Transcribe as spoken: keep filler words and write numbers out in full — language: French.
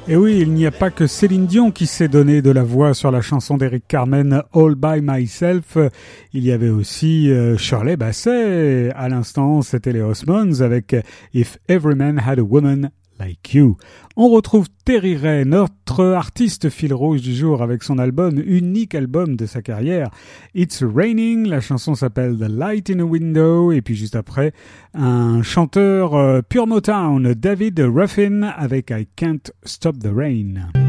Et oui, il n'y a pas que Céline Dion qui s'est donné de la voix sur la chanson d'Eric Carmen All By Myself. Il y avait aussi euh, Shirley Bassey. À l'instant, c'était les Osmonds avec If Every Man Had a Woman Like You. On retrouve Terry Ray, notre artiste fil rouge du jour, avec son album, unique album de sa carrière, It's Raining. La chanson s'appelle The Light in a Window. Et puis juste après, un chanteur euh, pure Motown, David Ruffin, avec I Can't Stop the Rain.